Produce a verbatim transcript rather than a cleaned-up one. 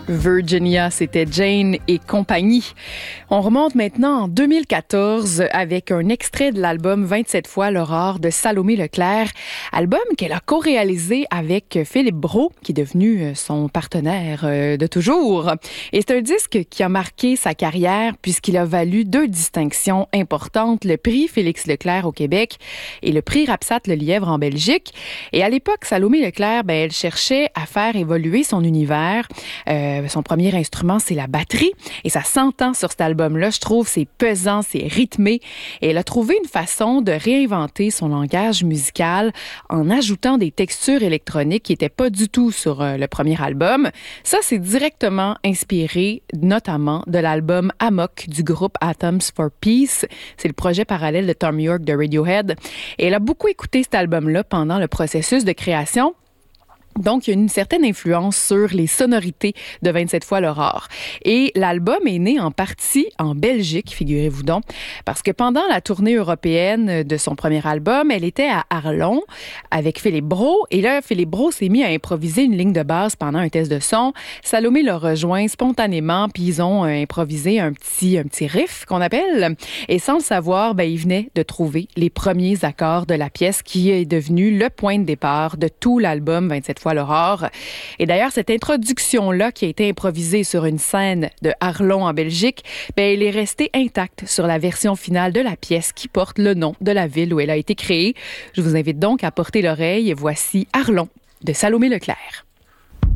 Virginia, c'était Jane et compagnie. On remonte maintenant en deux mille quatorze avec un extrait de l'album vingt-sept fois l'aurore de Salomé Leclerc, album qu'elle a co-réalisé avec Philippe Brault, qui est devenu son partenaire de toujours. Et c'est un disque qui a marqué sa carrière puisqu'il a valu deux distinctions importantes, le prix Félix Leclerc au Québec et le prix Rapsat Le Lièvre en Belgique. Et à l'époque, Salomé Leclerc, ben, elle cherchait à faire évoluer son univers. Euh, Son premier instrument, c'est la batterie. Et ça s'entend sur cet album-là. Je trouve c'est pesant, c'est rythmé. Et elle a trouvé une façon de réinventer son langage musical en ajoutant des textures électroniques qui n'étaient pas du tout sur euh, le premier album. Ça, c'est directement inspiré, notamment, de l'album Amok du groupe Atoms for Peace. C'est le projet parallèle de Thom Yorke de Radiohead. Et elle a beaucoup écouté cet album-là pendant le processus de création. Donc, il y a une certaine influence sur les sonorités de vingt-sept fois l'aurore. Et l'album est né en partie en Belgique, figurez-vous donc, parce que pendant la tournée européenne de son premier album, elle était à Arlon avec Philippe Brault. Et là, Philippe Brault s'est mis à improviser une ligne de basse pendant un test de son. Salomé l'a rejoint spontanément, puis ils ont improvisé un petit, un petit riff qu'on appelle. Et sans le savoir, ben, il venait de trouver les premiers accords de la pièce qui est devenu le point de départ de tout l'album vingt-sept fois l'aurore. Et d'ailleurs, cette introduction-là qui a été improvisée sur une scène de Arlon en Belgique, ben, elle est restée intacte sur la version finale de la pièce qui porte le nom de la ville où elle a été créée. Je vous invite donc à porter l'oreille et voici Arlon de Salomé Leclerc.